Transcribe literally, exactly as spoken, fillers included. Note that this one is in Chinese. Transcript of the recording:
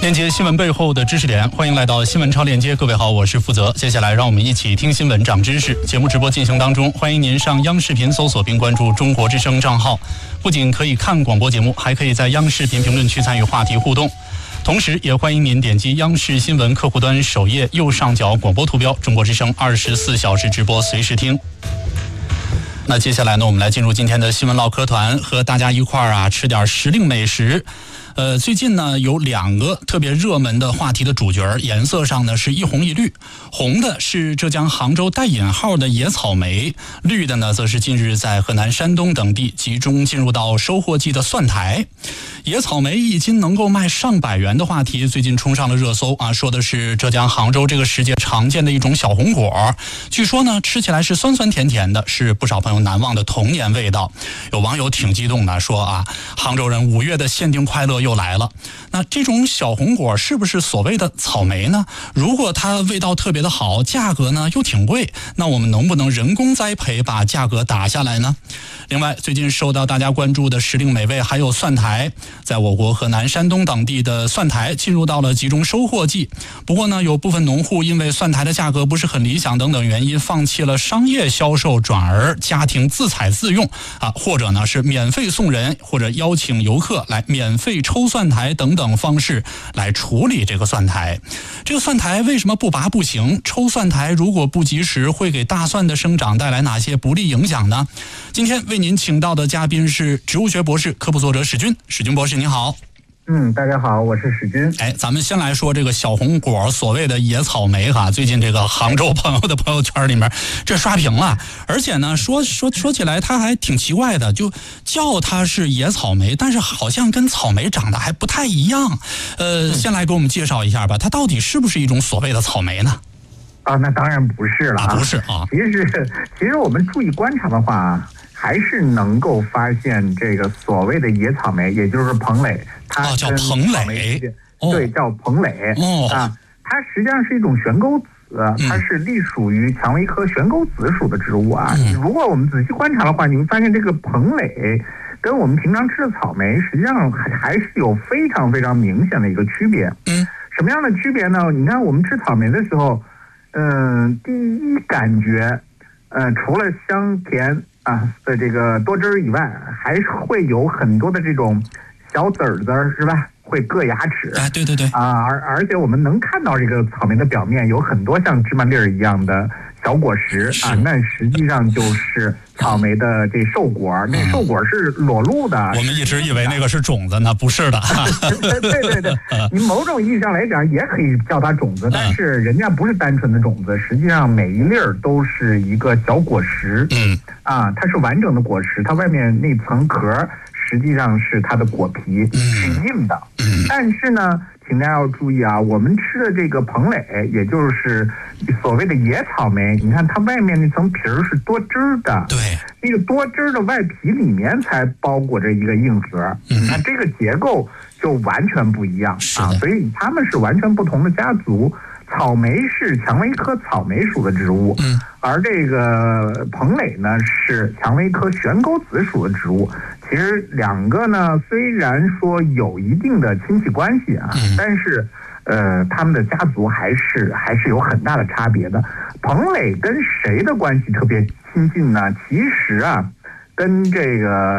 链接新闻背后的知识点，欢迎来到新闻超链接。各位好，我是负责。接下来让我们一起听新闻长知识。节目直播进行当中，欢迎您上央视频搜索并关注中国之声账号，不仅可以看广播节目，还可以在央视频评论区参与话题互动。同时也欢迎您点击央视新闻客户端首页右上角广播图标，中国之声二十四小时直播，随时听。那接下来呢，我们来进入今天的新闻唠嗑团，和大家一块儿啊吃点时令美食。呃，最近呢有两个特别热门的话题的主角，颜色上呢是一红一绿。红的是浙江杭州带引号的野草莓，绿的呢则是近日在河南、山东等地集中进入到收获季的蒜苔。野草莓一斤能够卖上百元的话题，最近冲上了热搜啊，说的是浙江杭州这个世界常见的一种小红果，据说呢吃起来是酸酸甜甜的，是不少朋友难忘的童年味道。有网友挺激动的说啊，杭州人五月的限定快乐又来了。那这种小红果是不是所谓的草莓呢？如果它味道特别的好，价格呢又挺贵，那我们能不能人工栽培把价格打下来呢？另外，最近受到大家关注的时令美味还有蒜苔，在我国河南、山东等地的蒜苔进入到了集中收获季。不过呢，有部分农户因为蒜苔的价格不是很理想等等原因，放弃了商业销售，转而家庭自采自用啊，或者呢是免费送人，或者邀请游客来免费抽蒜苔等等方式来处理这个蒜苔。这个蒜苔为什么不拔不行？抽蒜苔如果不及时，会给大蒜的生长带来哪些不利影响呢？今天为您请到的嘉宾是植物学博士、科普作者史军。史军博士您好。 嗯，大家好，我是史军。 哎，咱们先来说这个小红果，所谓的野草莓哈。最近这个杭州朋友的朋友圈里面，这刷屏了。而且呢，说说说起来，它还挺奇怪的，就叫它是野草莓，但是好像跟草莓长得还不太一样。呃，先来给我们介绍一下吧，它到底是不是一种所谓的草莓呢？ 啊，那当然不是了， 啊、不是啊。 其实，其实我们注意观察的话，还是能够发现这个所谓的野草莓，也就是蓬蕾，它哦叫蓬蕾， 哦、对，叫蓬蕾、 哦、 啊，它实际上是一种悬钩子，它是隶属于蔷薇科悬钩子属的植物啊。嗯、如果我们仔细观察的话，你会发现这个蓬蕾跟我们平常吃的草莓，实际上还还是有非常非常明显的一个区别。 嗯， 什么样的区别呢？你看我们吃草莓的时候，嗯、呃，第一感觉，呃，除了香甜啊的这个多汁儿以外，还是会有很多的这种小籽儿籽儿，是吧？会硌牙齿。 哎，对对对。 啊，而而且我们能看到这个草莓的表面有很多像芝麻粒儿一样的小果实啊，那实际上就是草莓的这瘦果，嗯、那瘦果是裸露的。 我们一直以为那个是种子呢，不是的。 对对对，你某种意义上来讲也可以叫它种子，但是人家不是单纯的种子，实际上每一粒儿都是一个小果实。 嗯， 啊，它是完整的果实，它外面那层壳实际上是它的果皮，是硬的。 嗯， 但是呢，请大家要注意啊，我们吃的这个蓬蕾，也就是所谓的野草莓，你看它外面那层皮儿是多汁儿的， 对， 那个多汁儿的外皮里面才包裹着一个硬核， 嗯， 那这个结构就完全不一样啊，所以它们是完全不同的家族。草莓是蔷薇科草莓属的植物， 嗯，而这个蓬蕾呢是蔷薇科悬钩子属的植物。其实两个呢，虽然说有一定的亲戚关系啊， 嗯、 但是呃，他们的家族还是还是有很大的差别的。蓬蕾跟谁的关系特别亲近呢？其实啊，跟这个